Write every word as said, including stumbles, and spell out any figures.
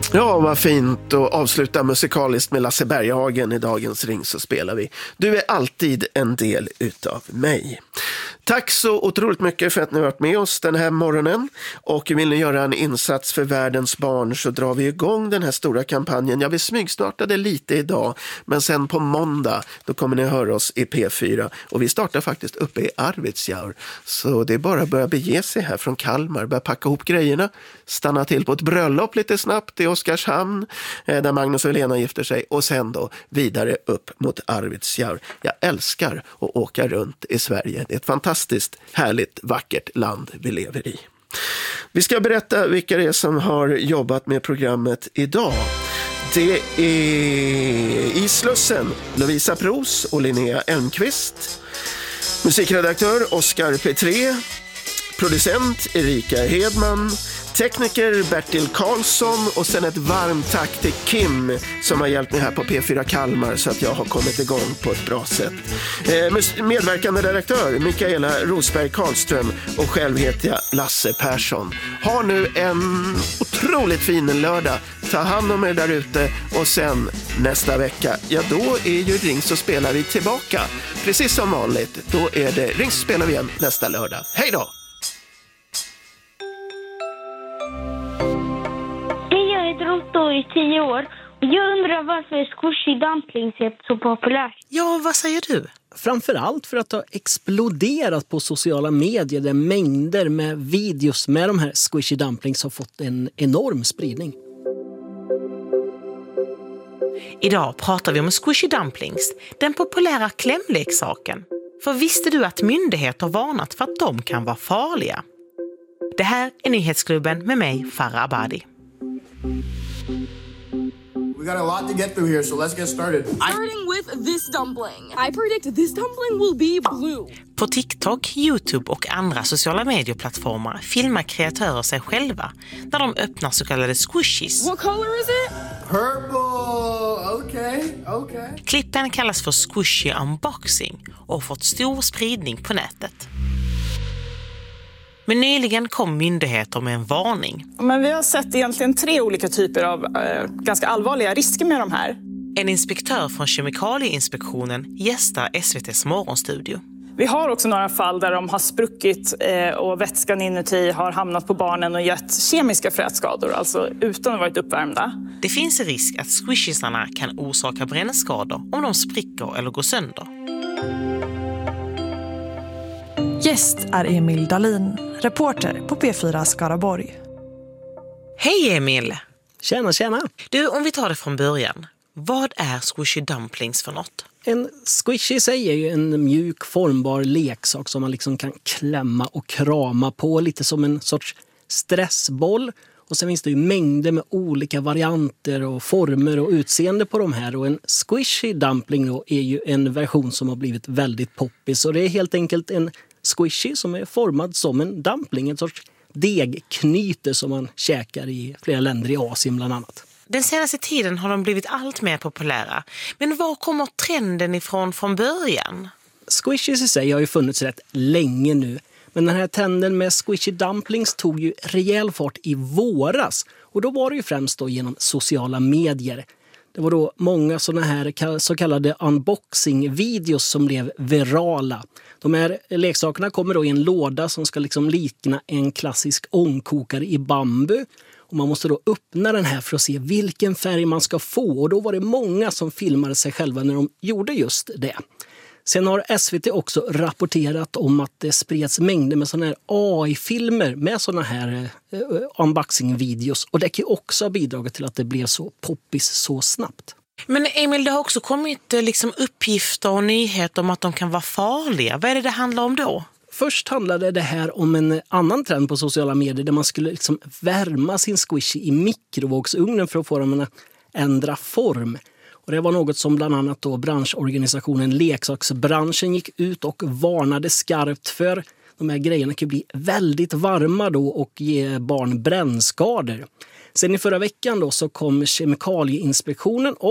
Ja, vad fint att avsluta musikaliskt med Lasse Berghagen i dagens Ring så spelar vi. Du är alltid en del utav mig. Tack så otroligt mycket för att ni har varit med oss den här morgonen. Och vill ni göra en insats för världens barn så drar vi igång den här stora kampanjen. Jag vill smygstarta det lite idag, men sen på måndag då kommer ni höra oss i P fyra. Och vi startar faktiskt uppe i Arvidsjaur. Så det är bara att börja bege sig här från Kalmar, börja packa ihop grejerna, stanna till på ett bröllop lite snabbt i Oskarshamn där Magnus och Helena gifter sig och sen då vidare upp mot Arvidsjaur. Jag älskar att åka runt i Sverige. Det är ett fantastiskt härligt, vackert land vi lever i. Vi ska berätta vilka det är som har jobbat med programmet idag. Det är i Slussen Lovisa Pros och Linnea Elmqvist. Musikredaktör Oskar Petré. Producent Erika Hedman. Tekniker Bertil Karlsson och sen ett varmt tack till Kim som har hjälpt mig här på P fyra Kalmar så att jag har kommit igång på ett bra sätt. Eh, medverkande redaktör Mikaela Rosberg Karlström och själv heter jag Lasse Persson. Ha nu en otroligt fin lördag. Ta hand om er där ute och sen nästa vecka, ja då är ju Ring så spelar vi tillbaka. Precis som vanligt, då är det Ring så spelar vi igen nästa lördag. Hej då! Då i tio år. Och jag undrar varför Squishy Dumplings är så populärt. Ja, vad säger du? Framförallt för att det har exploderat på sociala medier där mängder med videos med de här Squishy Dumplings har fått en enorm spridning. Idag pratar vi om Squishy Dumplings, den populära klämleksaken. För visste du att myndigheter har varnat för att de kan vara farliga? Det här är Nyhetsklubben med mig, Farah Abadi. We got a lot to get through here, so let's get started. Starting with this dumpling. I predict this dumpling will be blue. På TikTok, YouTube och andra sociala medieplattformar filmar kreatörer sig själva när de öppnar så kallade squishies. What color is it? Purple. Okay, okay. Klippen kallas för squishy unboxing och har fått stor spridning på nätet. Men nyligen kom myndigheter med en varning. Men vi har sett egentligen tre olika typer av eh, ganska allvarliga risker med de här. En inspektör från Kemikalieinspektionen gästar S V T:s morgonstudio. Vi har också några fall där de har spruckit eh, och vätskan inuti har hamnat på barnen och gett kemiska frätskador, alltså utan att varit uppvärmda. Det finns en risk att squishisarna kan orsaka brännskador om de spricker eller går sönder. Gäst är Emil Dahlin, reporter på P fyra Skaraborg. Hej Emil! Tjena, tjena! Du, om vi tar det från början. Vad är Squishy Dumplings för något? En squishy i sig är ju en mjuk formbar leksak som man liksom kan klämma och krama på. Lite som en sorts stressboll. Och sen finns det ju mängder med olika varianter och former och utseende på de här. Och en Squishy Dumpling då är ju en version som har blivit väldigt poppis. Och det är helt enkelt en squishy som är formad som en dumpling. En sorts degknyte som man käkar i flera länder i Asien bland annat. Den senaste tiden har de blivit allt mer populära. Men var kommer trenden ifrån från början? Squishies i sig har ju funnits rätt länge nu. Men den här trenden med Squishy Dumplings tog ju rejäl fart i våras. Och då var det ju främst då genom sociala medier. Det var då många sådana här så kallade unboxing-videos som blev virala. De här leksakerna kommer då i en låda som ska liksom likna en klassisk ångkokare i bambu. Och man måste då öppna den här för att se vilken färg man ska få. Och då var det många som filmade sig själva när de gjorde just det. Sen har S V T också rapporterat om att det spreds mängder med sådana här A I-filmer med sådana här uh, unboxing-videos. Och det kan också ha bidragit till att det blev så poppis så snabbt. Men Emil, det har också kommit liksom uppgifter och nyheter om att de kan vara farliga. Vad är det det handlar om då? Först handlade det här om en annan trend på sociala medier där man skulle liksom värma sin squishy i mikrovågsugnen för att få dem att ändra form. Och det var något som bland annat då branschorganisationen Leksaksbranschen gick ut och varnade skarpt för. De här grejerna kan bli väldigt varma då och ge barn brännskador. Sen i förra veckan då så kom Kemikalieinspektionen och